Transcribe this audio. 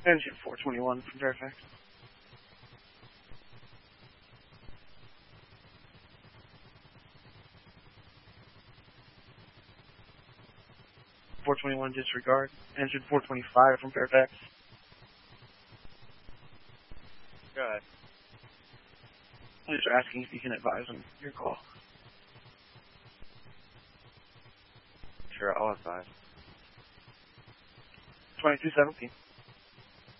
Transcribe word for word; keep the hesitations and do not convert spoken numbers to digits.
Engine four twenty-one from Fairfax. four twenty-one disregard. Engine four twenty-five from Fairfax. Go ahead. I'm just asking if you can advise on your call. Sure, I'll advise. twenty-two seventeen.